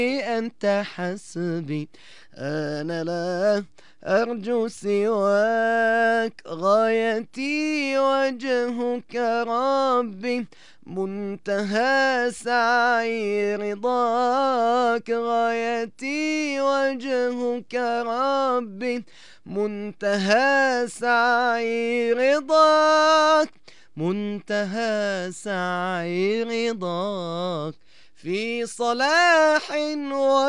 أنت حسبي، أنا لا أرجو سواك، غايتي وجهك ربي، منتهى سعي رضاك، غايتي وجهك ربي، منتهى سعي رضاك، منتهى سعي رضاك، في صلاح